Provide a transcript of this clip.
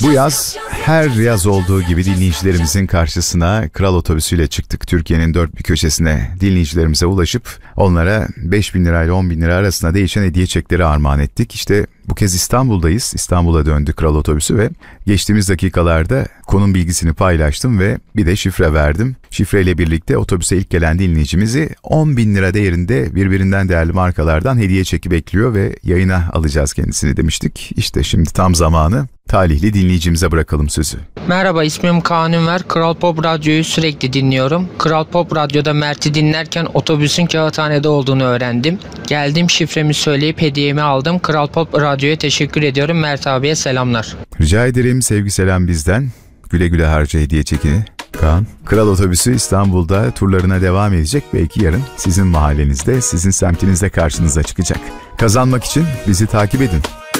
Bu yaz her yaz olduğu gibi dinleyicilerimizin karşısına Kral Otobüsü'yle çıktık. Türkiye'nin dört bir köşesine dinleyicilerimize ulaşıp onlara 5.000 lirayla 10.000 lira arasında değişen hediye çekleri armağan ettik. İşte bu kez İstanbul'dayız. İstanbul'a döndü Kral Otobüsü ve geçtiğimiz dakikalarda konum bilgisini paylaştım ve bir de şifre verdim. Şifreyle birlikte otobüse ilk gelen dinleyicimizi 10.000 lira değerinde birbirinden değerli markalardan hediye çeki bekliyor ve yayına alacağız kendisini demiştik. İşte şimdi tam zamanı. Talihli dinleyicimize bırakalım sözü. Merhaba, ismim Kaan Ünver. Kral Pop Radyo'yu sürekli dinliyorum. Kral Pop Radyo'da Mert'i dinlerken otobüsün kağıthanede olduğunu öğrendim. Geldim, şifremi söyleyip hediyemi aldım. Kral Pop Radyo'ya teşekkür ediyorum. Mert abiye selamlar. Rica ederim, sevgi selam bizden. Güle güle harca hediye çekini. Kaan. Kral Otobüsü İstanbul'da turlarına devam edecek. Belki yarın sizin mahallenizde, sizin semtinizde karşınıza çıkacak. Kazanmak için bizi takip edin.